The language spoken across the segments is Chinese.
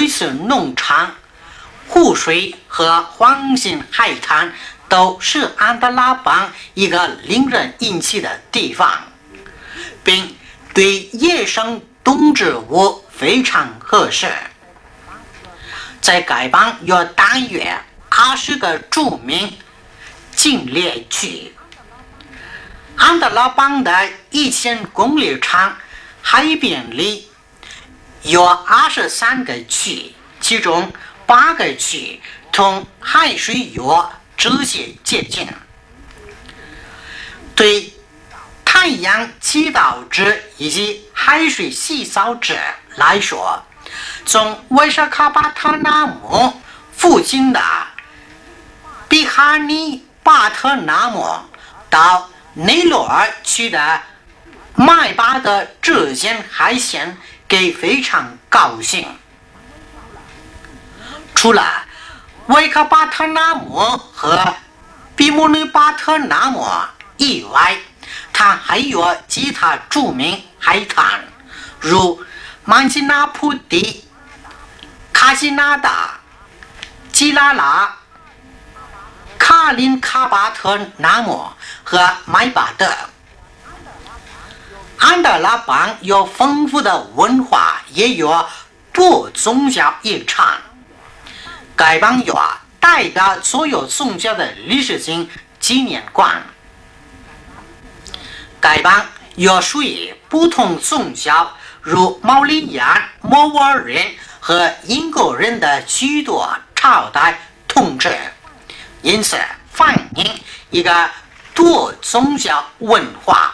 色农场、湖水和黄金海滩都是安达拉邦一个令人引起的地方，并对野生动植物非常合适。在该邦有大约20个著名禁猎区。安达拉邦的1000公里长海边里有23个区，其中8个区同海水有直接接近。对太阳祈祷者以及海水洗澡者来说，从威沙卡巴特纳姆附近的比哈尼巴特纳姆到内罗尔区的麦巴的之间海线给非常高兴。除了维卡巴特纳姆和比姆内巴特纳姆以外，它还有其他著名海滩，如曼吉纳普蒂、卡吉纳达、基拉拉、卡林卡巴特纳姆和麦巴德。安达拉邦有丰富的文化，也有多宗教遗产。该邦有代表所有宗教的历史性纪念馆。该邦有属于不同宗教，如毛利安、摩尔人和英国人的许多朝代统治，因此反映一个多宗教文化。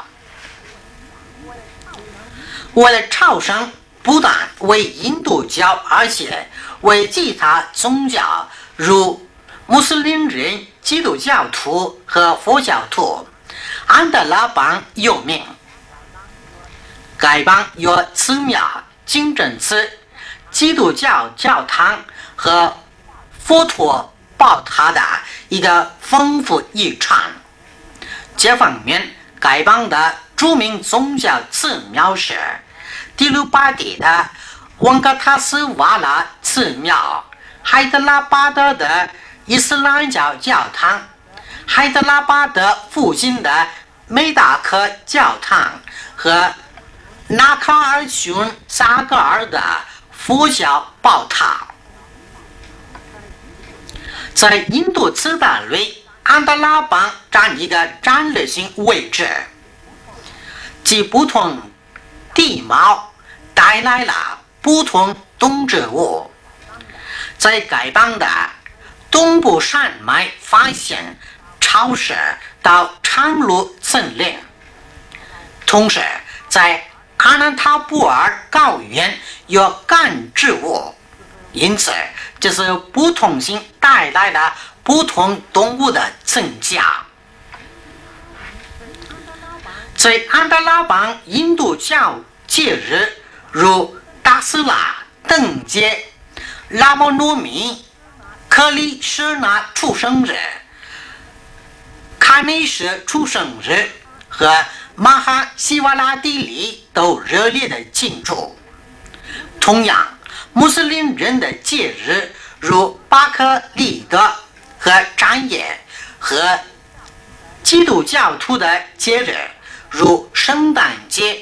为了朝圣，不但为印度教，而且为其他宗教，如穆斯林人、基督教徒和佛教徒，安达拉邦有名。该邦有寺庙、清真寺、基督教教堂和佛陀宝塔的一个丰富遗产。这方面，该邦的著名宗教寺庙是迪鲁巴蒂的温格塔斯瓦拉寺庙、海德拉巴德的伊斯兰教教堂、海德拉巴德附近的梅达克教堂和纳卡尔逊萨格尔的佛教宝塔。在印度次大类，安达拉邦占一个战略性位置，其不同地貌带来了不同动植物。在该邦的东部山脉发现潮湿到长路森林，同时在阿南塔布尔高原有干植物，因此这是不同性带来了不同动物的增加。在安达拉邦，印度教节日如达斯拉灯节、拉莫诺米、克里什纳出生日、卡内什出生日和马哈希瓦拉蒂里都热烈的庆祝。同样，穆斯林人的节日如巴克利德和占耶，和基督教徒的节日如圣诞节、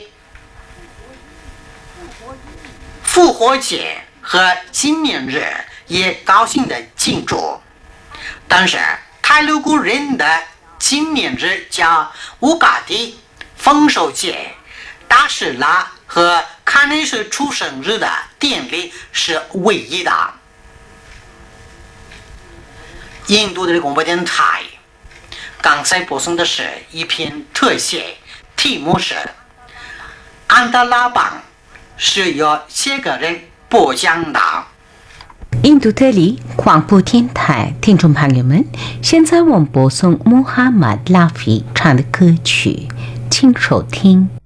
复活节和纪念日也高兴的庆祝。但是泰卢古人的纪念日叫乌嘎迪、丰收节、达什拉和卡内什出生日的典礼是唯一的。印度的广播电台刚才播送的是一篇特写，题目是安达拉邦，是由谢个人播讲的。 印度特里广播电台听众朋友们，现在我们播送穆罕默德拉菲唱的歌曲，请收听。